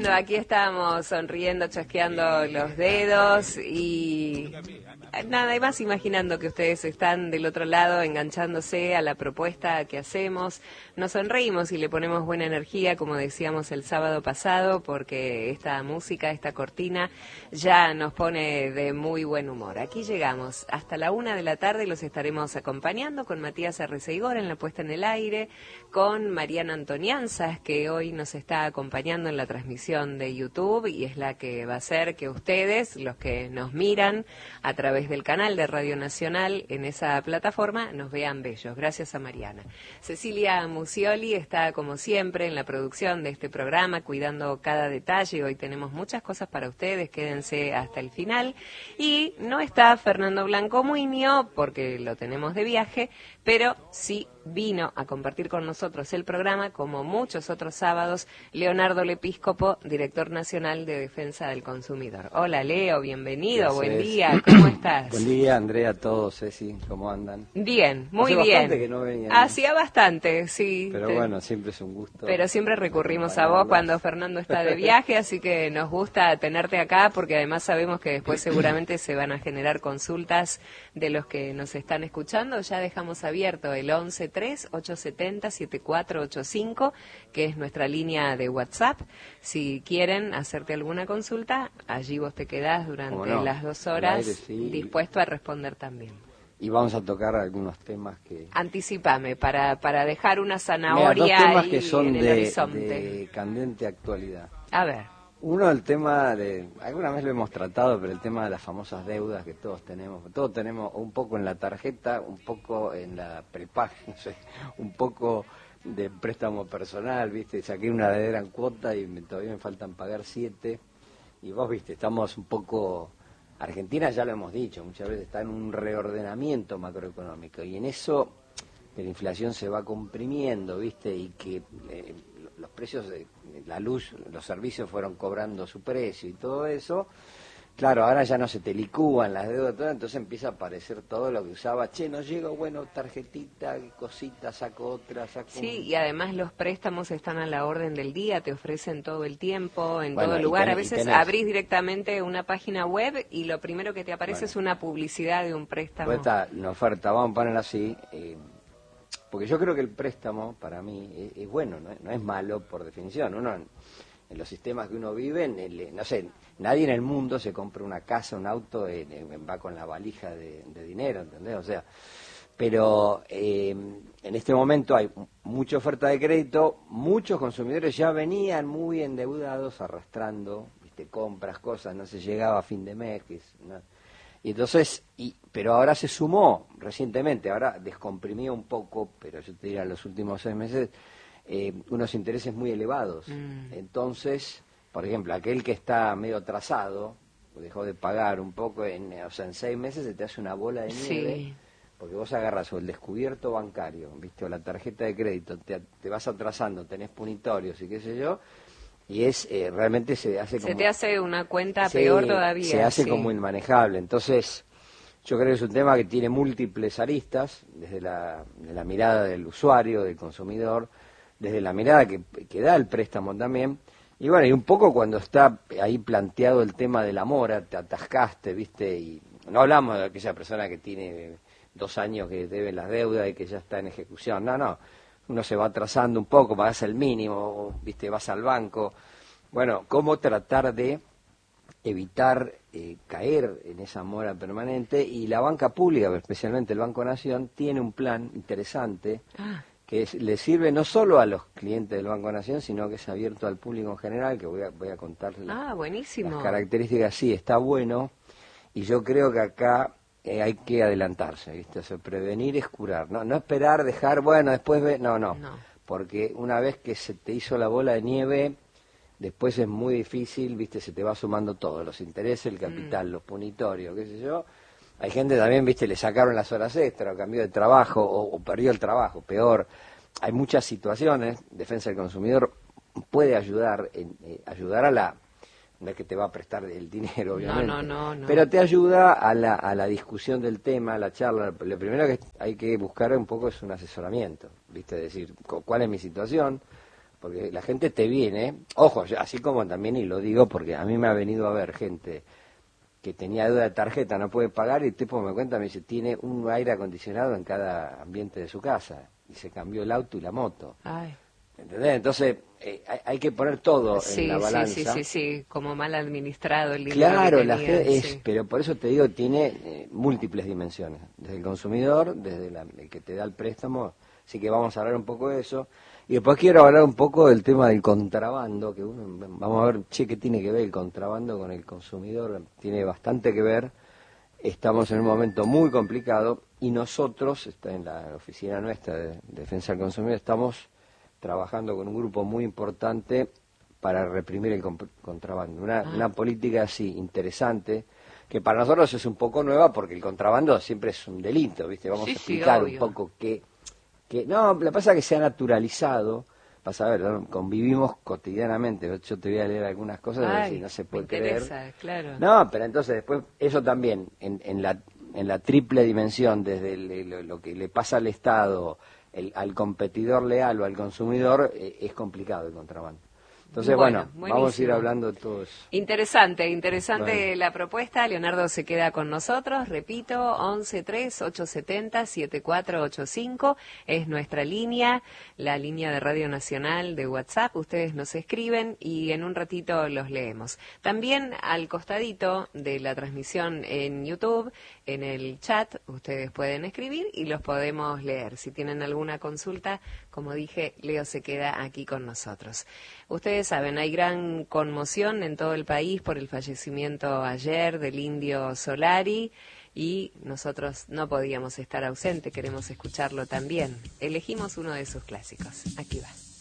lindo, aquí estamos sonriendo, chasqueando los dedos y nada más imaginando que ustedes están del otro lado enganchándose a la propuesta que hacemos. Nos sonreímos y le ponemos buena energía, como decíamos el sábado pasado, porque esta música, esta cortina, ya nos pone de muy buen humor. Aquí llegamos hasta la 1 de la tarde, los estaremos acompañando con Matías Arreceigor en la puesta en el aire, con Mariana Antonianzas, que hoy nos está acompañando en la transmisión de YouTube y es la que va a hacer que ustedes, los que nos miran a través del canal de Radio Nacional en esa plataforma, nos vean bellos. Gracias a Mariana. Cecilia Musioli está como siempre en la producción de este programa, cuidando cada detalle. Hoy tenemos muchas cosas para ustedes, quédense hasta el final. Y no está Fernando Blanco Muñoz porque lo tenemos de viaje, pero sí vino a compartir con nosotros el programa, como muchos otros sábados, Leonardo Lepíscopo, director nacional de Defensa del Consumidor. Hola Leo, bienvenido, buen día, ¿cómo estás? Buen día, Andrea, a todos, Ceci, ¿cómo andan? Bien, muy Hace bien. bastante que no venían. Hacía bastante, sí. Pero bueno, siempre es un gusto. Pero siempre recurrimos a vos cuando Fernando está de viaje, así que nos gusta tenerte acá, porque además sabemos que después seguramente se van a generar consultas de los que nos están escuchando. Ya dejamos abierto el 1138707485, que es nuestra línea de WhatsApp. Si quieren hacerte alguna consulta, allí vos te quedás durante las 2 horas dispuesto a responder también. Y vamos a tocar algunos temas que... Anticipame, para dejar una zanahoria. Mira, dos temas ahí que son en el horizonte. de candente actualidad. A ver. Uno, el tema de... Alguna vez lo hemos tratado, pero el tema de las famosas deudas que todos tenemos. Todos tenemos un poco en la tarjeta, un poco en la prepago, no sé, un poco de préstamo personal, ¿viste? Saqué una gran cuota y todavía me faltan pagar 7. Y vos, ¿viste? Estamos un poco... Argentina, ya lo hemos dicho, muchas veces está en un reordenamiento macroeconómico y en eso que la inflación se va comprimiendo, ¿viste? Y que los precios de la luz, los servicios fueron cobrando su precio y todo eso. Claro, ahora ya no se te licúan las deudas, todo, entonces empieza a aparecer todo lo que usaba. Che, no llego, bueno, tarjetita, cosita, saco otra, saco... Sí, y además los préstamos están a la orden del día, te ofrecen todo el tiempo, en todo lugar. A veces abrís directamente una página web y lo primero que te aparece es una publicidad de un préstamo. Pues está la oferta, vamos a ponerla así, porque yo creo que el préstamo, para mí, es bueno, no es malo por definición. Uno... En los sistemas que uno vive, no sé, nadie en el mundo se compra una casa, un auto, va con la valija de dinero, ¿entendés? O sea, pero en este momento hay mucha oferta de crédito, muchos consumidores ya venían muy endeudados, arrastrando, ¿viste? Compras, cosas, no se llegaba a fin de mes, ¿no? Y entonces, pero ahora se sumó recientemente, ahora descomprimió un poco, pero yo te diría los últimos 6 meses, unos intereses muy elevados. Entonces, por ejemplo, aquel que está medio atrasado, dejó de pagar un poco, o sea, en 6 meses se te hace una bola de nieve, sí. Porque vos agarras o el descubierto bancario, ¿viste? O la tarjeta de crédito, te vas atrasando, tenés punitorios y qué sé yo, y realmente se hace como... Se te hace una cuenta peor todavía. Se hace como inmanejable. Entonces, yo creo que es un tema que tiene múltiples aristas, desde la mirada del usuario, del consumidor, desde la mirada que da el préstamo también, y bueno, y un poco cuando está ahí planteado el tema de la mora, te atascaste, ¿viste? Y no hablamos de aquella persona que tiene 2 años que debe las deudas y que ya está en ejecución, no, uno se va atrasando un poco, pagas el mínimo, ¿viste? Vas al banco, bueno, ¿cómo tratar de evitar caer en esa mora permanente? Y la banca pública, especialmente el Banco Nación, tiene un plan interesante, que le sirve no solo a los clientes del Banco Nación, sino que es abierto al público en general, que voy a contarles buenísimo. Las características. Sí, está bueno, y yo creo que acá hay que adelantarse, ¿viste? O sea, prevenir es curar, no esperar, dejar, bueno, después no, porque una vez que se te hizo la bola de nieve, después es muy difícil, ¿viste? Se te va sumando todo, los intereses, el capital, los punitorios, qué sé yo. Hay gente también, ¿viste? Le sacaron las horas extra, o cambió de trabajo, o perdió el trabajo, peor. Hay muchas situaciones. Defensa del Consumidor puede ayudar a la que te va a prestar el dinero, obviamente. No. Pero te ayuda a la discusión del tema, a la charla. Lo primero que hay que buscar un poco es un asesoramiento, ¿viste? Es decir, ¿cuál es mi situación? porque la gente te viene, ojo, así como también, y lo digo porque a mí me ha venido a ver gente que tenía deuda de tarjeta, no puede pagar, y el tipo me cuenta, me dice, tiene un aire acondicionado en cada ambiente de su casa, y se cambió el auto y la moto. Ay. ¿Entendés? Entonces, hay que poner todo en la balanza. Sí, como mal administrado el dinero. Claro, que la tenía, gente sí. pero por eso te digo, tiene múltiples dimensiones, desde el consumidor, desde el que te da el préstamo, así que vamos a hablar un poco de eso. Y después quiero hablar un poco del tema del contrabando, que vamos a ver, ¿qué tiene que ver el contrabando con el consumidor? Tiene bastante que ver. Estamos en un momento muy complicado y nosotros, en la oficina nuestra de Defensa del Consumidor, estamos trabajando con un grupo muy importante para reprimir el contrabando. Una política así interesante, que para nosotros es un poco nueva porque el contrabando siempre es un delito, ¿viste? Vamos a explicar un poco qué. No, lo que pasa es que se ha naturalizado. Vas a ver, ¿no? Convivimos cotidianamente. Yo te voy a leer algunas cosas y decir, no se puede creer. Claro. No, pero entonces después, eso también, en la triple dimensión, desde lo que le pasa al Estado, al competidor leal o al consumidor, es complicado el contrabando. Entonces, bueno, vamos a ir hablando de todo eso. Interesante la propuesta. Leonardo se queda con nosotros. Repito, 113870-7485 es nuestra línea, la línea de Radio Nacional de WhatsApp. Ustedes nos escriben y en un ratito los leemos. También al costadito de la transmisión en YouTube, en el chat, ustedes pueden escribir y los podemos leer. Si tienen alguna consulta, como dije, Leo se queda aquí con nosotros. Ustedes saben, hay gran conmoción en todo el país por el fallecimiento ayer del Indio Solari y nosotros no podíamos estar ausentes, queremos escucharlo también. Elegimos uno de sus clásicos. Aquí va.